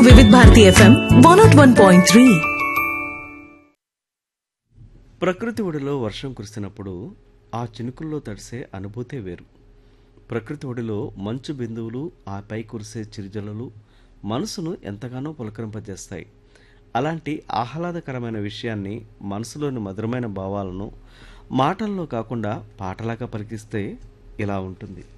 వివిధ భారతి ఎఫ్ఎం 101.3. ప్రకృతి ఒడిలో వర్షం కురిసినప్పుడు ఆ చినుకుల్లో తడిసే అనుభూతే వేరు. ప్రకృతి ఒడిలో మంచు బిందువులు, ఆ పై కురిసే చిరుజల్లులు మనసును ఎంతగానో పులకరింపజేస్తాయి. అలాంటి ఆహ్లాదకరమైన విషయాన్ని, మనసులోని మధురమైన భావాలను మాటల్లో కాకుండా పాటలాగా పలికిస్తే ఇలా ఉంటుంది.